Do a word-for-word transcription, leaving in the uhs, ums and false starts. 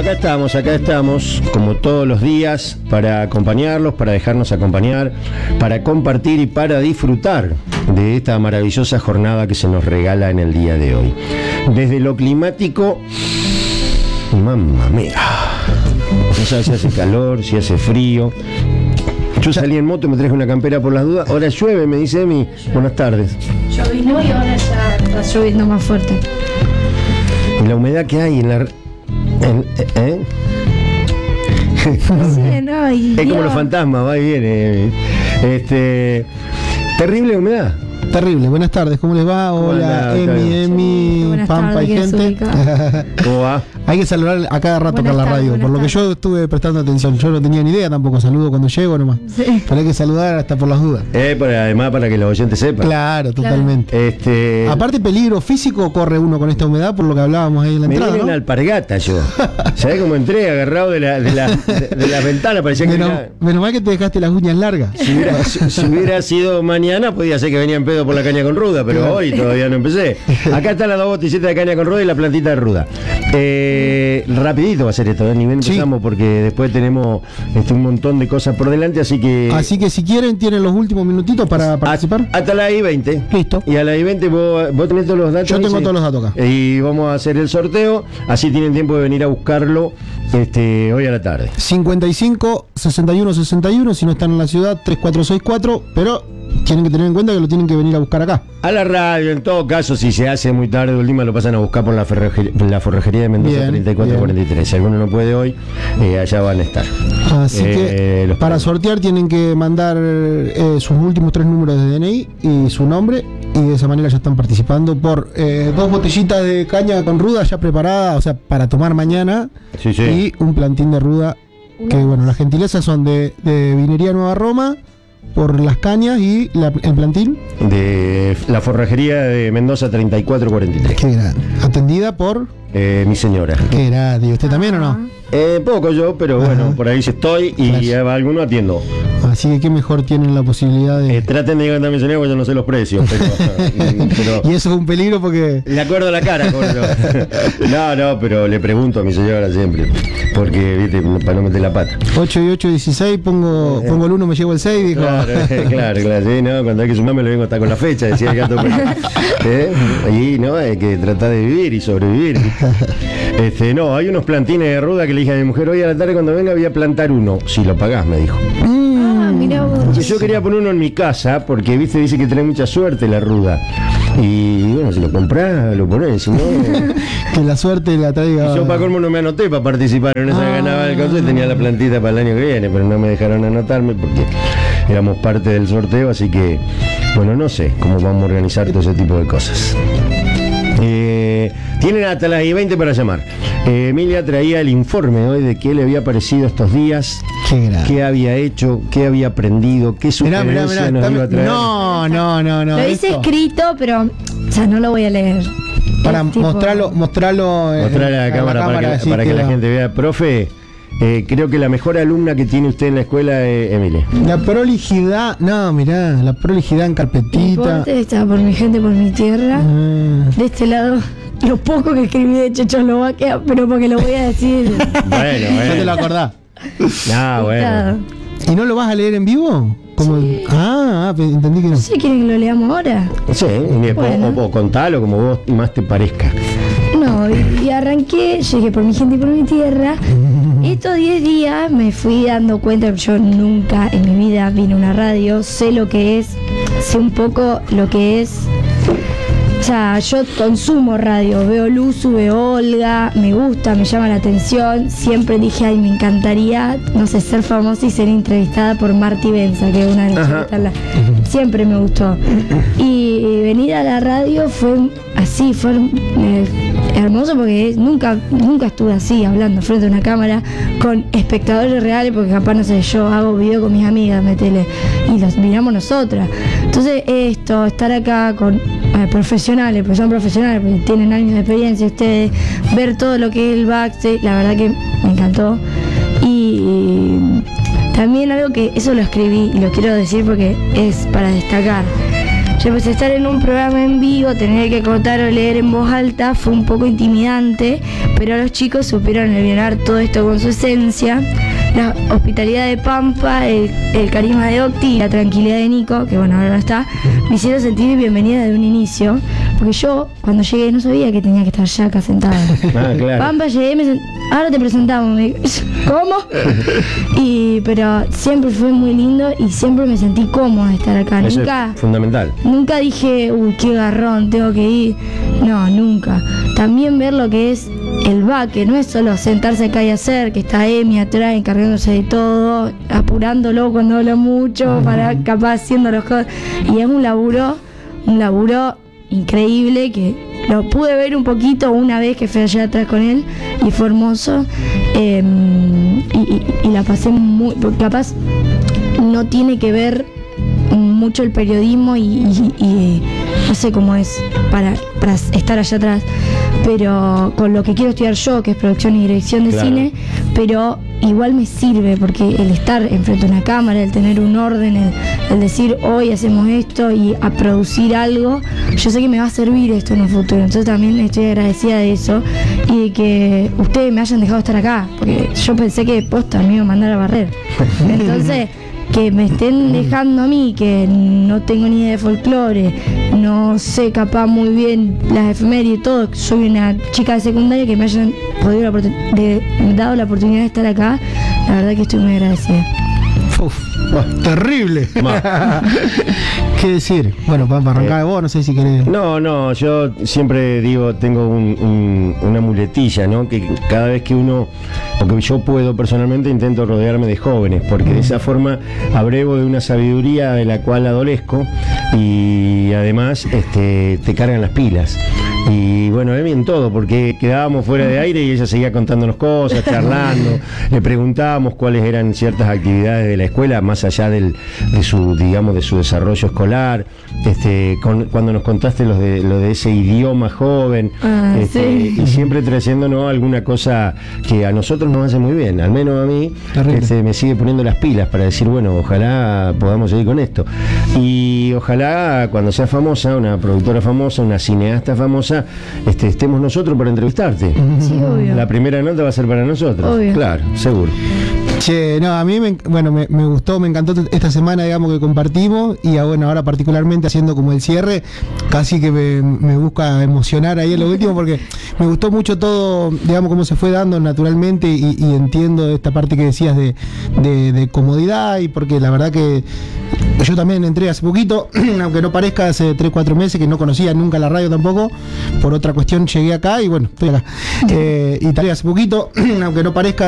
acá estamos, acá estamos, como todos los días, para acompañarlos, para dejarnos acompañar, para compartir y para disfrutar de esta maravillosa jornada que se nos regala en el día de hoy. Desde lo climático, mamma mía, no sabes si hace calor, si hace frío. Yo salí en moto, me traje una campera por las dudas. Ahora llueve, me dice Emi. Buenas tardes. Llovinó y ahora ya está lloviendo más fuerte. Y la humedad que hay en la... En, ¿eh? Sí, no, y Es como Dios. los fantasmas, va y viene. Este, terrible humedad. Terrible. Buenas tardes, ¿cómo les va? Hola, Hola, Emi, Octavio. Emi, Buenas Pampa tardes, y ¿quién se gente. ubica? ¿Cómo va? Hay que saludar a cada rato Buenas por la tardes, radio, buenas por lo que tardes. yo estuve prestando atención. Yo no tenía ni idea tampoco, saludo cuando llego nomás. Sí. Pero hay que saludar hasta por las dudas. Eh, para, además para que los oyentes sepan. Claro, totalmente. Este, Aparte, peligro físico corre uno con esta humedad, por lo que hablábamos ahí en la me entrada, viene ¿no? una alpargata yo. ¿Sabés cómo entré? Agarrado de, la, de, la, de, de las ventanas, parecía que Menos, venía- menos mal que te dejaste las uñas largas. si, hubiera, si- si hubiera sido mañana, podía ser que venía en pedo por la caña con ruda, pero Claro. hoy todavía no empecé. Acá están las dos botellitas de caña con ruda y la plantita de ruda. Eh, rapidito va a ser esto, ¿eh? Ni bien Sí. empezamos porque después tenemos este, un montón de cosas por delante, así que... Así que si quieren, tienen los últimos minutitos para participar. Hasta la I veinte. Listo. Y a la I veinte vos, vos tenés todos los datos. Yo ahí, tengo sí. todos los datos acá. Y vamos a hacer el sorteo, así tienen tiempo de venir a buscarlo este, hoy a la tarde. cincuenta y cinco, sesenta y uno, sesenta y uno, si no están en la ciudad, tres cuatro seis cuatro, pero tienen que tener en cuenta que lo tienen que venir a buscar acá. A la radio, en todo caso, si se hace muy tarde, de última lo pasan a buscar por la, ferreje- la forrajería de Mendoza Bien, treinta y cuatro cuarenta y tres. Si alguno no puede hoy, eh, allá van a estar. Así Eh, que los para premios. sortear tienen que mandar eh, sus últimos tres números de D N I y su nombre, y de esa manera ya están participando por eh, dos botellitas de caña con ruda ya preparada, o sea, para tomar mañana, Sí, sí. y un plantín de ruda, que bueno, las gentilezas son de, de Vinería Nueva Roma por las cañas y la- el plantín, De la forrajería de Mendoza treinta y cuatro cuarenta y tres. que era atendida por... Eh, mi señora. ¿Qué era? ¿Y usted también o no? Eh, poco yo, pero bueno, Ajá. por ahí sí estoy y Claro. a alguno atiendo. Así que qué mejor tienen la posibilidad de... Eh, traten de llegar a mi señora porque yo no sé los precios, pero, pero Y eso es un peligro porque... le acuerdo la cara, gordo. No, no, pero le pregunto a mi señora siempre, porque, viste, para no meter la pata. ocho y ocho, dieciséis, pongo, pongo el uno, me llevo el seis, dijo. Claro, claro, claro, sí, no, cuando hay que sumarme lo vengo hasta con la fecha, decía el gato. ¿Eh? Y no, hay que tratar de vivir y sobrevivir. Este, no, hay unos plantines de ruda que le dije a mi mujer, hoy a la tarde cuando venga voy a plantar uno, si lo pagás, me dijo. Ah, mirá vos. Que yo quería poner uno en mi casa, porque viste, dice que trae mucha suerte la ruda. Y bueno, si lo comprás, lo ponés, si no. Que la suerte la traiga. Yo para colmo no me anoté para participar en esa Ah. ganaba del consejo y tenía la plantita para el año que viene, pero no me dejaron anotarme porque éramos parte del sorteo, así que, bueno, no sé cómo vamos a organizar todo ese tipo de cosas. Eh, tienen hasta las I veinte para llamar. Eh, Emilia traía el informe hoy de qué le había parecido estos días, Qué grande. qué había hecho, qué había aprendido, qué Mirá, mirá, mirá. sugerencia nos está- iba a traer. No, no, no, no. Lo hice esto- escrito, pero o sea, no lo voy a leer. Para Es tipo- mostrarlo, mostrarlo. eh, Mostrar a la cámara para que, así para que la queda. gente vea. Profe, eh, creo que la mejor alumna que tiene usted en la escuela es Emilia. La prolijidad, no, mirá, la prolijidad en Mi carpetita. porte está por mi gente, por mi tierra. Ah. De este lado, lo poco que escribí de Chechoslovaquia, pero porque lo voy a decir. Bueno, No te lo bueno. acordás. Ah, bueno. ¿Y no lo vas a leer en vivo? Como Sí. Ah, ah, pe- entendí que no. No sé, ¿quieren que lo leamos ahora? Sí, y después, Bueno. o, o contalo como vos más te parezca. No, y, y arranqué, llegué por mi gente y por mi tierra. Estos diez días me fui dando cuenta que yo nunca en mi vida vine a una radio, sé lo que es, sé un poco lo que es. O sea, yo consumo radio, veo Luzu, veo Olga, me gusta, me llama la atención. Siempre dije, ay, me encantaría, no sé, ser famosa y ser entrevistada por Marti Benza, que es una de las Ajá. chicas. Siempre me gustó. Y venir a la radio fue así, fue eh, hermoso porque nunca, nunca estuve así, hablando frente a una cámara con espectadores reales, porque capaz, no sé, yo hago video con mis amigas, metele, y los miramos nosotras. Entonces, esto, estar acá con eh, profesionales, porque son profesionales, porque tienen años de experiencia ustedes, ver todo lo que es el backstage, la verdad que me encantó. Y también algo que, eso lo escribí y lo quiero decir porque es para destacar. Yo empecé a estar en un programa en vivo, tener que cortar o leer en voz alta, fue un poco intimidante, pero los chicos supieron aliviar todo esto con su esencia. La hospitalidad de Pampa, el, el carisma de Octi y la tranquilidad de Nico, que bueno, ahora no está, me hicieron sentir bienvenida desde un inicio, porque yo cuando llegué no sabía que tenía que estar ya acá sentada. Ah, claro. Pampa, llegué, me sent... ahora te presentamos, me... ¿cómo? Y, pero siempre fue muy lindo y siempre me sentí cómoda de estar acá. Eso nunca, es fundamental. Nunca dije, uy, qué garrón, tengo que ir. No, nunca. También ver lo que es el baque, no es solo sentarse acá y hacer, que está Emi atrás encargándose de todo, apurándolo cuando habla mucho, para capaz haciendo los cosas. Y es un laburo, un laburo increíble que lo pude ver un poquito una vez que fui allá atrás con él y fue hermoso. Eh, y, y, y la pasé muy, porque capaz no tiene que ver mucho el periodismo y, y, y no sé cómo es para, para estar allá atrás, pero con lo que quiero estudiar yo, que es producción y dirección de claro. cine, pero igual me sirve porque el estar enfrente de una cámara, el tener un orden, el, el decir hoy hacemos esto y a producir algo, yo sé que me va a servir esto en un futuro, entonces también estoy agradecida de eso y de que ustedes me hayan dejado estar acá, porque yo pensé que posta me iba a mandar a barrer, entonces que me estén dejando a mí, que no tengo ni idea de folclore, no sé capaz muy bien las efemérides y todo, soy una chica de secundaria, que me hayan podido la oportun- de, dado la oportunidad de estar acá, la verdad que estoy muy agradecida. Uf, bueno, terrible. ¿Qué decir? Bueno, para arrancar de vos, no sé si querés. No, no, yo siempre digo, tengo un, un, una muletilla, ¿no? Que cada vez que uno, o que yo puedo personalmente, intento rodearme de jóvenes, porque de esa forma abrevo de una sabiduría de la cual adolezco y además este, te cargan las pilas. Y bueno, Emi en todo, porque quedábamos fuera de aire y ella seguía contándonos cosas, charlando, le preguntábamos cuáles eran ciertas actividades de la escuela, más allá del, de su, digamos, de su desarrollo escolar, este, con, cuando nos contaste lo de, lo de ese idioma joven, Ah, este, sí. y siempre trayéndonos alguna cosa que a nosotros nos hace muy bien, al menos a mí, Terrible. este, me sigue poniendo las pilas para decir, bueno, ojalá podamos seguir con esto. Y ojalá cuando sea famosa, una productora famosa, una cineasta famosa, este, estemos nosotros para entrevistarte. Sí, obvio. La primera nota va a ser para nosotros. Obvio. Claro, seguro. Che, no, a mí me, bueno, me, me gustó, me encantó esta semana, digamos, que compartimos y a, bueno, ahora particularmente haciendo como el cierre, casi que me, me busca emocionar ahí en lo último porque me gustó mucho todo, digamos, cómo se fue dando naturalmente y, y entiendo esta parte que decías de, de, de comodidad y porque la verdad que yo también entré hace poquito, aunque no parezca, hace tres cuatro meses que no conocía nunca la radio tampoco, por otra cuestión llegué acá y bueno, estoy acá. Eh, y tal vez hace poquito, aunque no parezca,